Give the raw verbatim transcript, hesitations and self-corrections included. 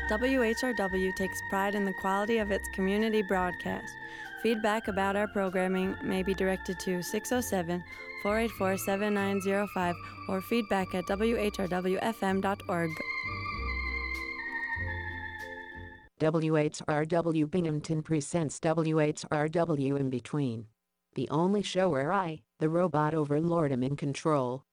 W H R W takes pride in the quality of its community broadcast. Feedback about our programming may be directed to six oh seven, four eight four, seven nine oh five or feedback at w h r w f m dot org. W H R W Binghamton presents W H R W In Between, the only show where I, the robot overlord, am in control.